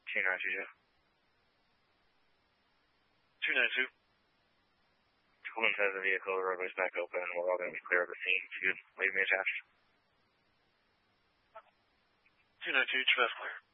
292, Jeff. 292. Coleman says the vehicle, the roadway's back open, and we're all going to be clear of the scene. If you could leave me attached. 292, traffic clear.